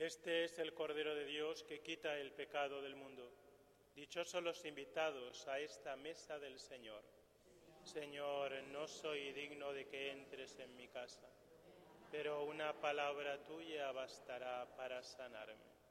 Este es el Cordero de Dios que quita el pecado del mundo. Dichosos los invitados a esta mesa del Señor. Señor, no soy digno de que entres en mi casa, pero una palabra tuya bastará para sanarme.